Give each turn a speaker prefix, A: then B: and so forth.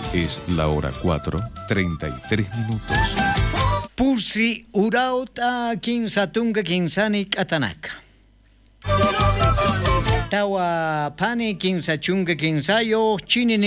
A: Es la hora 4:33.
B: Pusi urauta kinsatunga kinsani katanaka. Tawa pani kinsachunga kinsayo chini